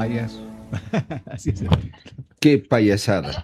payaso. Así es. Qué payasada.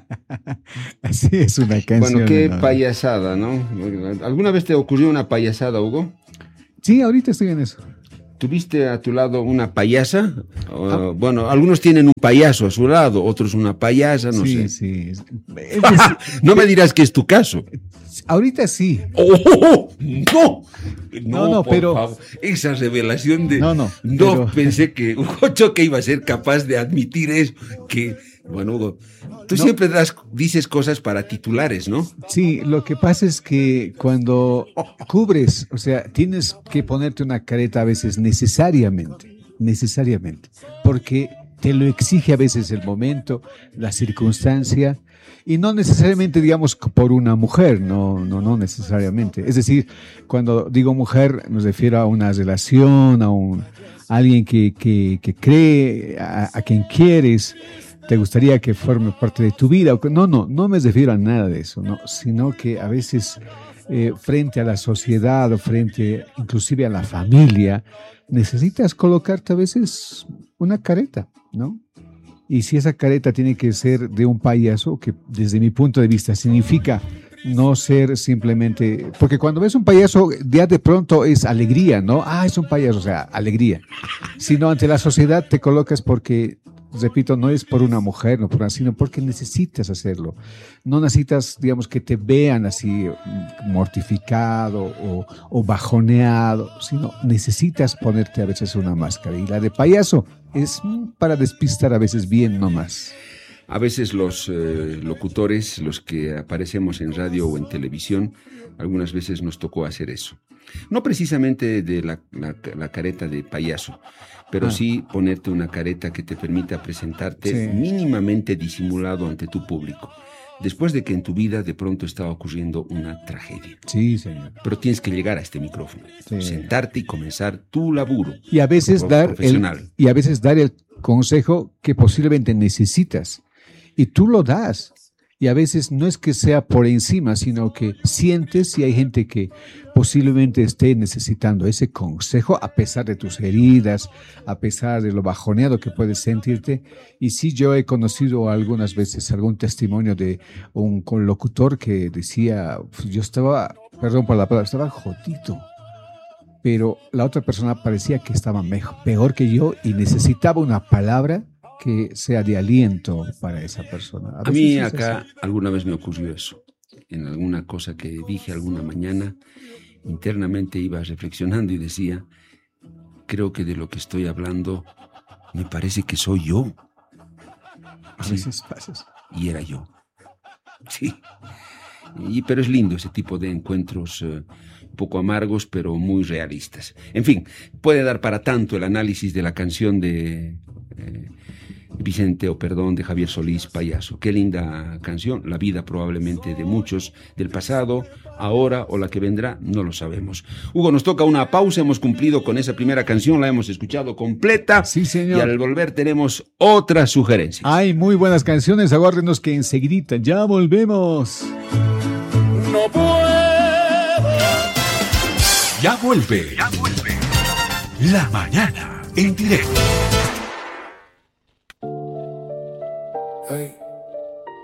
Así es una canción. Bueno, qué ¿no? payasada, ¿no? ¿Alguna vez te ocurrió una payasada, Hugo? Sí, ahorita estoy en eso. ¿Tuviste a tu lado una payasa? Bueno, algunos tienen un payaso a su lado, otros una payasa, no sé. Sí. No me dirás que es tu caso. Ahorita sí. ¡Oh! ¡No! No, por pero... favor. Esa revelación de... No, pero... pensé que Hugo Choque iba a ser capaz de admitir eso. Que, bueno, Hugo, tú siempre dices cosas para titulares, ¿no? Sí, lo que pasa es que cuando cubres, o sea, tienes que ponerte una careta a veces necesariamente, porque te lo exige a veces el momento, la circunstancia, y no necesariamente, digamos, por una mujer, no necesariamente. Es decir, cuando digo mujer, me refiero a una relación, a alguien que cree, a quien quieres, te gustaría que forme parte de tu vida. No me refiero a nada de eso, no, sino que a veces frente a la sociedad o frente inclusive a la familia, necesitas colocarte a veces una careta, ¿no? Y si esa careta tiene que ser de un payaso, que desde mi punto de vista significa no ser simplemente... Porque cuando ves un payaso, ya de pronto es alegría, ¿no? Ah, es un payaso, o sea, alegría. Sino ante la sociedad te colocas porque, repito, no es por una mujer, no por una, sino porque necesitas hacerlo. No necesitas, digamos, que te vean así mortificado o bajoneado, sino necesitas ponerte a veces una máscara. Y la de payaso es para despistar a veces bien nomás. A veces los locutores, los que aparecemos en radio o en televisión, algunas veces nos tocó hacer eso. No precisamente de la careta de payaso, pero sí ponerte una careta que te permita presentarte mínimamente disimulado ante tu público, después de que en tu vida de pronto estaba ocurriendo una tragedia. Sí, señor. Pero tienes que llegar a este micrófono, sentarte y comenzar tu laburo. Y a veces dar el consejo que posiblemente necesitas. Y tú lo das. Y a veces no es que sea por encima, sino que sientes y hay gente que posiblemente esté necesitando ese consejo a pesar de tus heridas, a pesar de lo bajoneado que puedes sentirte. Y sí, yo he conocido algunas veces algún testimonio de un locutor que decía, yo estaba, perdón por la palabra, estaba jodido. Pero la otra persona parecía que estaba peor que yo y necesitaba una palabra que sea de aliento para esa persona. A mí acá alguna vez me ocurrió eso. En alguna cosa que dije alguna mañana, internamente iba reflexionando y decía, creo que de lo que estoy hablando me parece que soy yo. A veces pasas. Y era yo. Sí. Pero es lindo ese tipo de encuentros un poco amargos, pero muy realistas. En fin, puede dar para tanto el análisis de la canción de de Javier Solís, Payaso. Qué linda canción, la vida probablemente de muchos del pasado, ahora o la que vendrá, no lo sabemos. Hugo, nos toca una pausa, hemos cumplido con esa primera canción, la hemos escuchado completa. Sí, señor. Y al volver tenemos otras sugerencias. Hay muy buenas canciones, aguárdenos que enseguidita ya volvemos. No puedo. Ya vuelve. La mañana en directo.